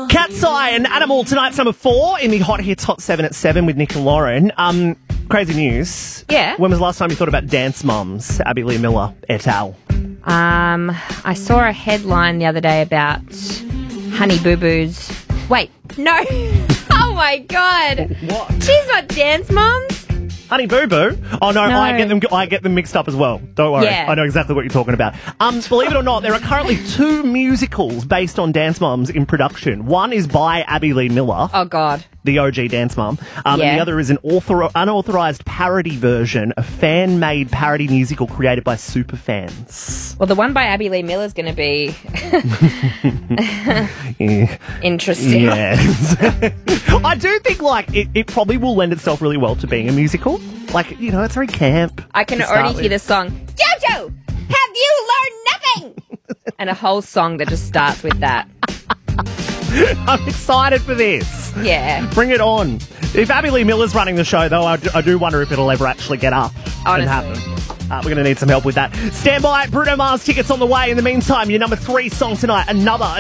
Cat's Eye and Animal tonight's number 4 in the Hot Hits Hot 7 at 7 with Nick and Lauren. Crazy news. Yeah. When was the last time you thought about Dance Mums, Abby Lee Miller et al.? I saw a headline the other day about Honey Boo Boo's. Wait, no. Oh my God. What? She's not Dance Moms. Honey Boo Boo? Oh no, No. I get them mixed up as well. Don't worry. Yeah. I know exactly what you're talking about. Believe it or not, there are currently 2 musicals based on Dance Mums in production. One is by Abby Lee Miller. Oh God. The OG Dance Mum. And the other is an unauthorized parody version, a fan-made parody musical created by superfans. Well, the one by Abby Lee Miller is going to be interesting. Yes. I do think, it probably will lend itself really well to being a musical. It's very camp. I can already hear the song, Jojo, have you learned nothing? And a whole song that just starts with that. I'm excited for this. Yeah. Bring it on. If Abby Lee Miller's running the show, though, I do wonder if it'll ever actually get up and happen. We're going to need some help with that. Stand by. Bruno Mars tickets on the way. In the meantime, your number 3 song tonight, Another.